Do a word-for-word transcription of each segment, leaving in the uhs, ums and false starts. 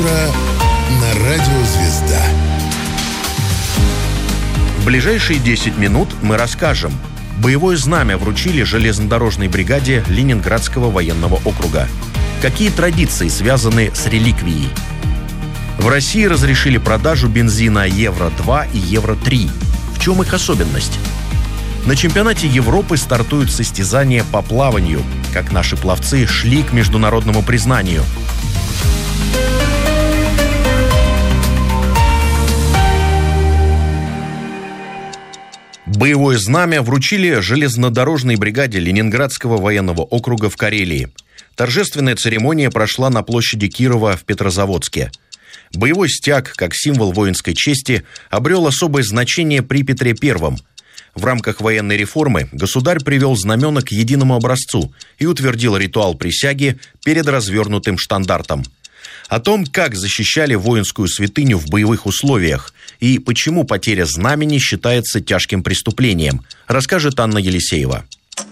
Утро на радио «Звезда». В ближайшие десять минут мы расскажем. Боевое знамя вручили железнодорожной бригаде Ленинградского военного округа. Какие традиции связаны с реликвией? В России разрешили продажу бензина евро два и евро три. В чем их особенность? На чемпионате Европы стартуют состязания по плаванию. Как наши пловцы шли к международному признанию. Боевое знамя вручили железнодорожной бригаде Ленинградского военного округа в Карелии. Торжественная церемония прошла на площади Кирова в Петрозаводске. Боевой стяг, как символ воинской чести, обрел особое значение при Петре Первом. В рамках военной реформы государь привел знамена к единому образцу и утвердил ритуал присяги перед развернутым штандартом. О том, как защищали воинскую святыню в боевых условиях и почему потеря знамени считается тяжким преступлением, расскажет Анна Елисеева.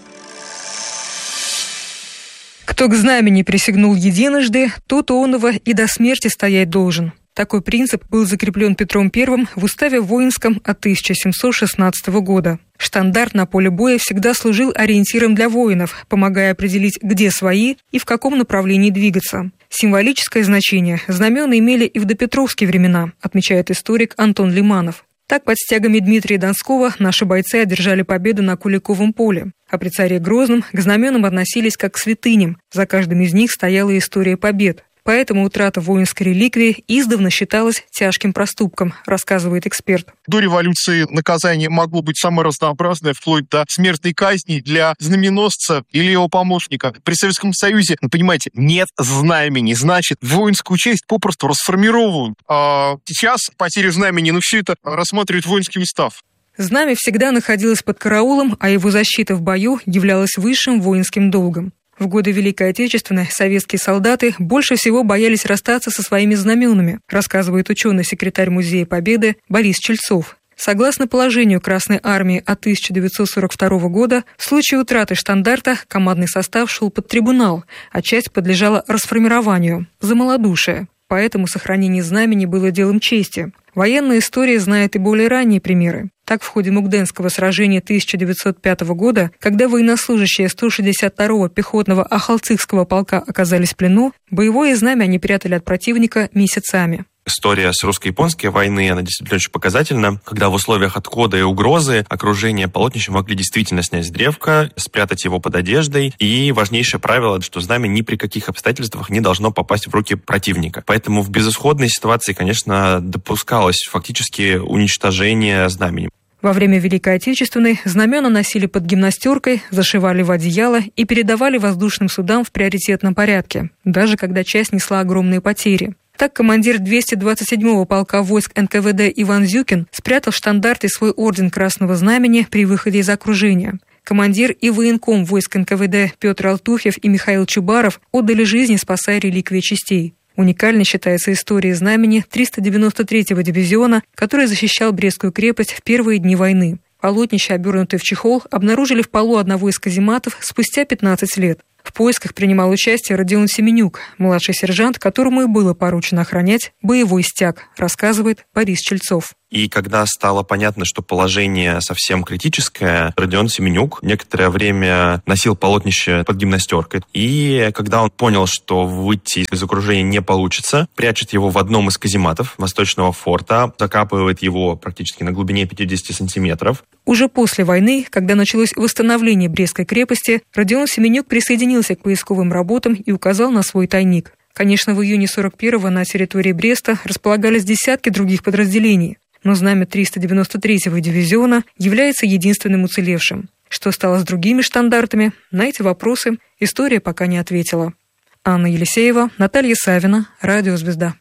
Кто к знамени присягнул единожды, тот оного и до смерти стоять должен. Такой принцип был закреплен Петром Первым в уставе воинском от тысяча семьсот шестнадцатого года. Штандарт на поле боя всегда служил ориентиром для воинов, помогая определить, где свои и в каком направлении двигаться. Символическое значение знамена имели и в допетровские времена, отмечает историк Антон Лиманов. Так, под стягами Дмитрия Донского наши бойцы одержали победу на Куликовом поле. А при царе Грозном к знаменам относились как к святыням. За каждым из них стояла история побед. Поэтому утрата воинской реликвии издавна считалась тяжким проступком, рассказывает эксперт. До революции наказание могло быть самое разнообразное, вплоть до смертной казни для знаменосца или его помощника. При Советском Союзе, ну, понимаете, нет знамени, значит, воинскую честь попросту расформировывают. А сейчас потеря знамени, ну, все это рассматривает воинский устав. Знамя всегда находилось под караулом, а его защита в бою являлась высшим воинским долгом. В годы Великой Отечественной советские солдаты больше всего боялись расстаться со своими знаменами, рассказывает ученый-секретарь Музея Победы Борис Чельцов. Согласно положению Красной Армии от тысяча девятьсот сорок второго года, в случае утраты штандарта командный состав шел под трибунал, а часть подлежала расформированию за малодушие. Поэтому сохранение знамени было делом чести. Военная история знает и более ранние примеры. Так, в ходе Мукденского сражения тысяча девятьсот пятого года, когда военнослужащие сто шестьдесят второго пехотного Ахалцихского полка оказались в плену, боевое знамя они прятали от противника месяцами. История с русско-японской войны, она действительно очень показательна, когда в условиях отхода и угрозы окружение полотнища могли действительно снять древко, спрятать его под одеждой. И важнейшее правило, что знамя ни при каких обстоятельствах не должно попасть в руки противника. Поэтому в безысходной ситуации, конечно, допускалось фактически уничтожение знамени. Во время Великой Отечественной знамена носили под гимнастеркой, зашивали в одеяло и передавали воздушным судам в приоритетном порядке, даже когда часть несла огромные потери. Так, командир двести двадцать седьмого полка войск эн ка вэ дэ Иван Зюкин спрятал штандарт и свой орден Красного Знамени при выходе из окружения. Командир и военком войск эн ка вэ дэ Петр Алтуфьев и Михаил Чубаров отдали жизни, спасая реликвии частей. Уникальной считается история знамени триста девяносто третьего дивизиона, который защищал Брестскую крепость в первые дни войны. Полотнище, обернутое в чехол, обнаружили в полу одного из казематов спустя пятнадцать лет. В поисках принимал участие Родион Семенюк, младший сержант, которому и было поручено охранять боевой стяг, рассказывает Борис Чельцов. И когда стало понятно, что положение совсем критическое, Родион Семенюк некоторое время носил полотнище под гимнастеркой. И когда он понял, что выйти из окружения не получится, прячет его в одном из казематов Восточного форта, закапывает его практически на глубине пятьдесят сантиметров. Уже после войны, когда началось восстановление Брестской крепости, Родион Семенюк присоединился к поисковым работам и указал на свой тайник. Конечно, в июне сорок первого на территории Бреста располагались десятки других подразделений, но знамя триста девяносто третьего дивизиона является единственным уцелевшим. Что стало с другими штандартами? На эти вопросы история пока не ответила. Анна Елисеева, Наталья Савина, Радио «Звезда».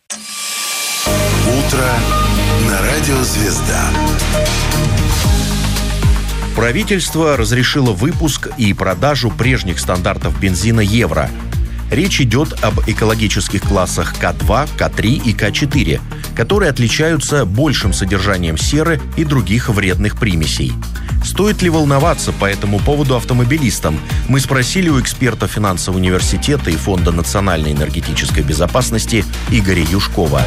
Утро на Радио «Звезда». Правительство разрешило выпуск и продажу прежних стандартов бензина «Евро». Речь идет об экологических классах К два, К три и К четыре, которые отличаются большим содержанием серы и других вредных примесей. Стоит ли волноваться по этому поводу автомобилистам? Мы спросили у эксперта финансового университета и Фонда национальной энергетической безопасности Игоря Юшкова.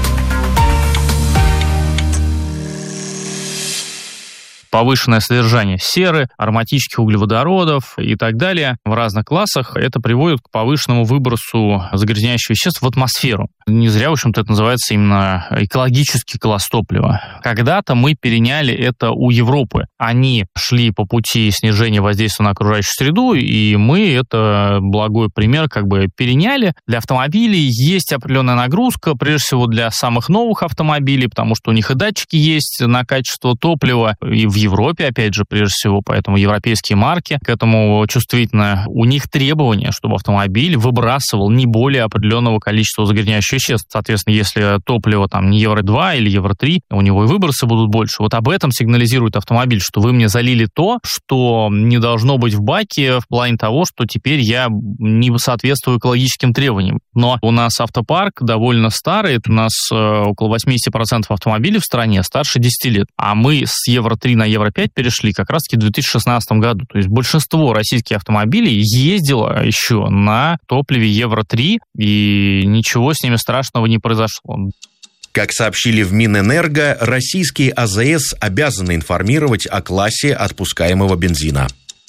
Повышенное содержание серы, ароматических углеводородов и так далее в разных классах, это приводит к повышенному выбросу загрязняющих веществ в атмосферу. Не зря, в общем-то, это называется именно экологический класс топлива. Когда-то мы переняли это у Европы. Они шли по пути снижения воздействия на окружающую среду, и мы это благой пример как бы переняли. Для автомобилей есть определенная нагрузка, прежде всего для самых новых автомобилей, потому что у них и датчики есть на качество топлива, и в Европе, опять же, прежде всего, поэтому европейские марки к этому чувствительны. У них требования, чтобы автомобиль выбрасывал не более определенного количества загрязняющих веществ. Соответственно, если топливо там не евро два или евро три, у него и выбросы будут больше. Вот об этом сигнализирует автомобиль, что вы мне залили то, что не должно быть в баке в плане того, что теперь я не соответствую экологическим требованиям. Но у нас автопарк довольно старый, у нас около восемьдесят процентов автомобилей в стране старше десяти лет, а мы с евро три на евро пять перешли как раз-таки в две тысячи шестнадцатом году. То есть большинство российских автомобилей ездило еще на топливе евро три, и ничего с ними страшного не произошло. Как сообщили в Минэнерго, российские АЗС обязаны информировать о классе отпускаемого бензина.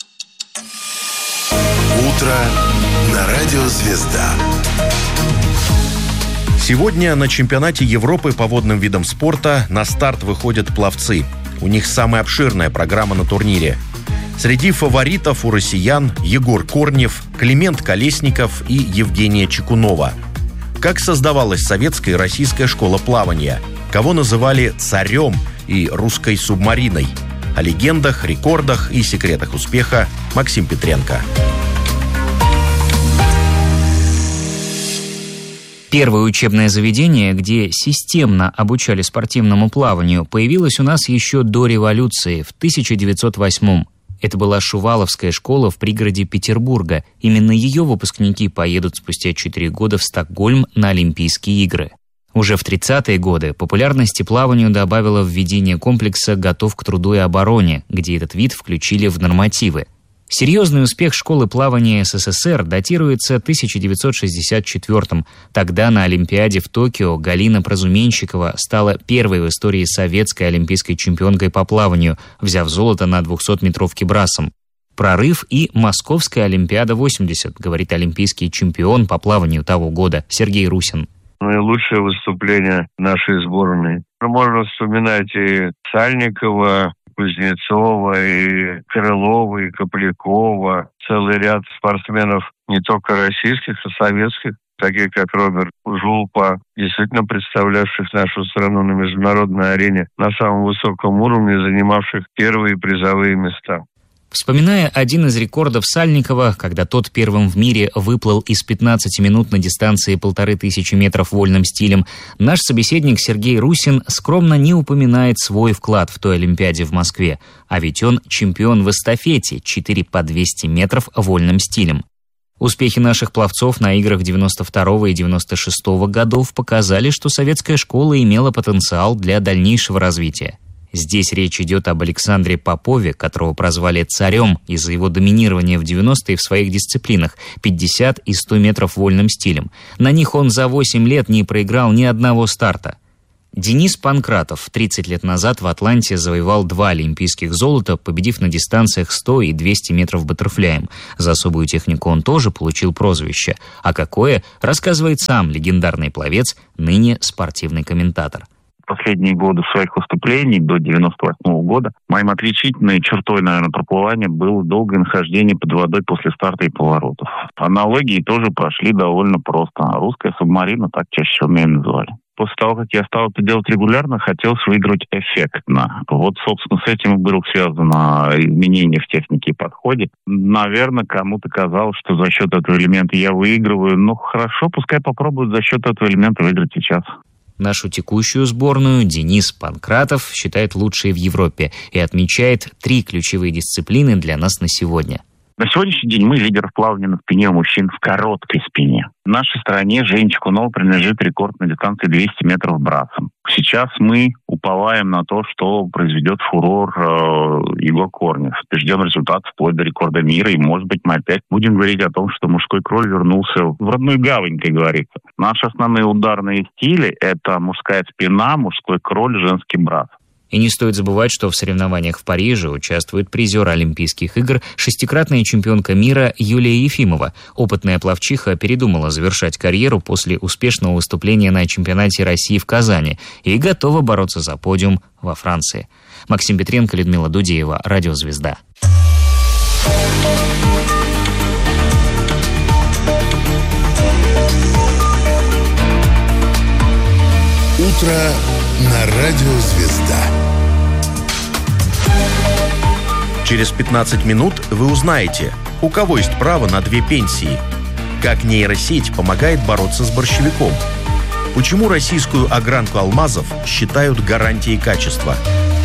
Утро на радио «Звезда». Сегодня на чемпионате Европы по водным видам спорта на старт выходят пловцы. У них самая обширная программа на турнире. Среди фаворитов у россиян Егор Корнев, Климент Колесников и Евгения Чекунова. Как создавалась советская и российская школа плавания? Кого называли царем и русской субмариной? О легендах, рекордах и секретах успеха Максим Петренко. Первое учебное заведение, где системно обучали спортивному плаванию, появилось у нас еще до революции, в тысяча девятьсот восьмом. Это была Шуваловская школа в пригороде Петербурга. Именно ее выпускники поедут спустя четыре года в Стокгольм на Олимпийские игры. Уже в тридцатые годы популярности плаванию добавило введение комплекса «Готов к труду и обороне», где этот вид включили в нормативы. Серьезный успех школы плавания СССР датируется тысяча девятьсот шестьдесят четвёртым. Тогда на Олимпиаде в Токио Галина Прозуменщикова стала первой в истории советской олимпийской чемпионкой по плаванию, взяв золото на двухсотметровке брасом. Прорыв и Московская Олимпиада восемьдесят, говорит олимпийский чемпион по плаванию того года Сергей Русин. Наилучшее выступление нашей сборной. Можно вспоминать и Сальникова, Кузнецова, и Крылова, и Коплякова. Целый ряд спортсменов не только российских, а советских, такие как Роберт Жулпа, действительно представлявших нашу страну на международной арене на самом высоком уровне, занимавших первые призовые места. Вспоминая один из рекордов Сальникова, когда тот первым в мире выплыл из пятнадцати минут на дистанции полторы тысячи метров вольным стилем, наш собеседник Сергей Русин скромно не упоминает свой вклад в той Олимпиаде в Москве, а ведь он чемпион в эстафете четыре по двести метров вольным стилем. Успехи наших пловцов на играх девяносто второго и девяносто шестого годов показали, что советская школа имела потенциал для дальнейшего развития. Здесь речь идет об Александре Попове, которого прозвали царем из-за его доминирования в девяностые в своих дисциплинах пятьдесят и сто метров вольным стилем. На них он за восемь лет не проиграл ни одного старта. Денис Панкратов тридцать лет назад в Атланте завоевал два олимпийских золота, победив на дистанциях сто и двести метров баттерфляем. За особую технику он тоже получил прозвище. А какое, рассказывает сам легендарный пловец, ныне спортивный комментатор. Последние годы своих выступлений, до девяносто восьмого года, моим отличительной чертой, наверное, проплывания было долгое нахождение под водой после старта и поворотов. Аналогии тоже прошли довольно просто. Русская субмарина, так чаще всего меня называли. После того, как я стал это делать регулярно, хотелось выиграть эффектно. Вот, собственно, с этим и было связано изменение в технике и подходе. Наверное, кому-то казалось, что за счет этого элемента я выигрываю. Ну, хорошо, пускай попробуют за счет этого элемента выиграть сейчас. Нашу текущую сборную Денис Панкратов считает лучшей в Европе и отмечает три ключевые дисциплины для нас на сегодня. На сегодняшний день мы лидер в плавании на спине у мужчин в короткой спине. В нашей стране Жене Чекуновой принадлежит рекорд на дистанции двести метров брасом. Сейчас мы уповаем на то, что произведет фурор э, Егор Корнев. Ждем результат вплоть до рекорда мира, и, может быть, мы опять будем говорить о том, что мужской кроль вернулся в родную гавань, как говорится. Наши основные ударные стили – это мужская спина, мужской кроль, женский брас. И не стоит забывать, что в соревнованиях в Париже участвует призер Олимпийских игр, шестикратная чемпионка мира Юлия Ефимова. Опытная пловчиха передумала завершать карьеру после успешного выступления на чемпионате России в Казани и готова бороться за подиум во Франции. Максим Петренко, Людмила Дудеева, Радиозвезда. Утро на Радио Звезда. Через пятнадцать минут вы узнаете, у кого есть право на две пенсии, как нейросеть помогает бороться с борщевиком, почему российскую огранку алмазов считают гарантией качества.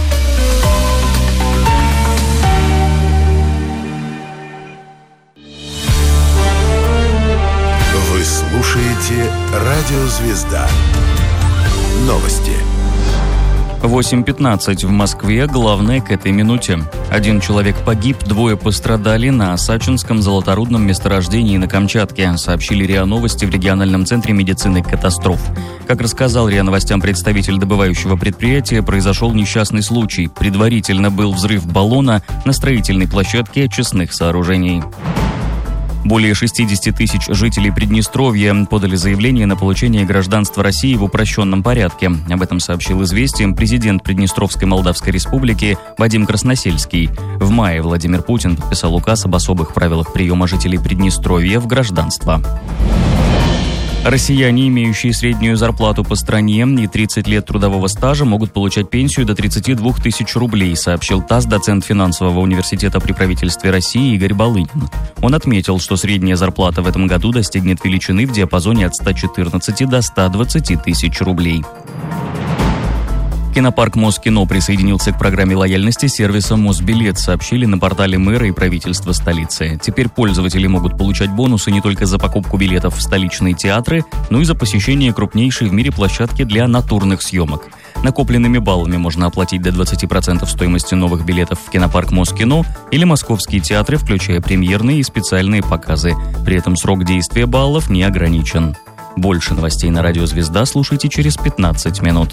Вы слушаете Радио Звезда. Новости. восемь пятнадцать в Москве. Главное к этой минуте. Один человек погиб, двое пострадали на Сачинском золоторудном месторождении на Камчатке, сообщили РИА Новости в региональном центре медицины катастроф. Как рассказал РИА Новостям представитель добывающего предприятия, произошел несчастный случай. Предварительно был взрыв баллона на строительной площадке очистных сооружений. Более шестьдесят тысяч жителей Приднестровья подали заявление на получение гражданства России в упрощенном порядке. Об этом сообщил «Известиям» президент Приднестровской Молдавской Республики Вадим Красносельский. В мае Владимир Путин подписал указ об особых правилах приема жителей Приднестровья в гражданство. Россияне, имеющие среднюю зарплату по стране и тридцать лет трудового стажа, могут получать пенсию до тридцати двух тысяч рублей, сообщил ТАСС доцент финансового университета при правительстве России Игорь Балынин. Он отметил, что средняя зарплата в этом году достигнет величины в диапазоне от ста четырнадцати до ста двадцати тысяч рублей. Кинопарк Москино присоединился к программе лояльности сервиса Мосбилет, сообщили на портале мэра и правительства столицы. Теперь пользователи могут получать бонусы не только за покупку билетов в столичные театры, но и за посещение крупнейшей в мире площадки для натурных съемок. Накопленными баллами можно оплатить до двадцати процентов стоимости новых билетов в кинопарк Москино или московские театры, включая премьерные и специальные показы. При этом срок действия баллов не ограничен. Больше новостей на Радио Звезда слушайте через пятнадцать минут.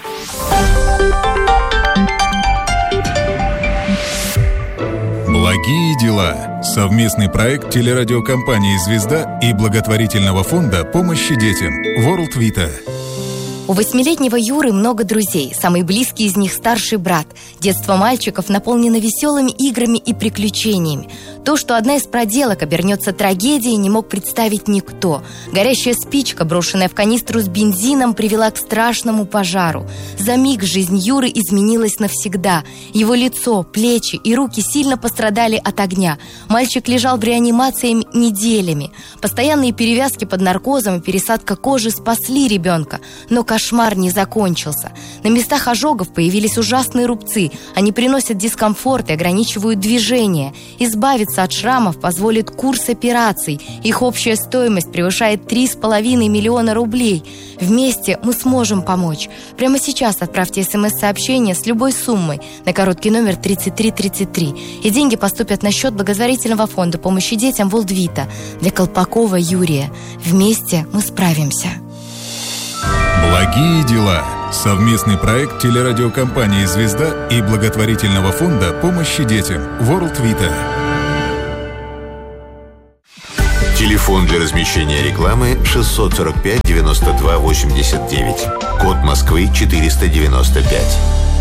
Благие дела. Совместный проект телерадиокомпании «Звезда» и благотворительного фонда помощи детям World Vita. У восьмилетнего Юры много друзей. Самый близкий из них – старший брат. Детство мальчиков наполнено веселыми играми и приключениями. То, что одна из проделок обернется трагедией, не мог представить никто. Горящая спичка, брошенная в канистру с бензином, привела к страшному пожару. За миг жизнь Юры изменилась навсегда. Его лицо, плечи и руки сильно пострадали от огня. Мальчик лежал в реанимации неделями. Постоянные перевязки под наркозом и пересадка кожи спасли ребенка. Но кошмар не закончился. На местах ожогов появились ужасные рубцы. Они приносят дискомфорт и ограничивают движение. Избавиться от шрамов позволит курс операций. Их общая стоимость превышает три с половиной миллиона рублей. Вместе мы сможем помочь. Прямо сейчас отправьте смс-сообщение с любой суммой на короткий номер тридцать три тридцать три. И деньги поступят на счет благотворительного фонда помощи детям World Vita для Колпакова Юрия. Вместе мы справимся. Благие дела. Совместный проект телерадиокомпании «Звезда» и благотворительного фонда помощи детям World Vita. Телефон для размещения рекламы шестьсот сорок пять девяносто два восемьдесят девять. Код Москвы четыреста девяносто пять.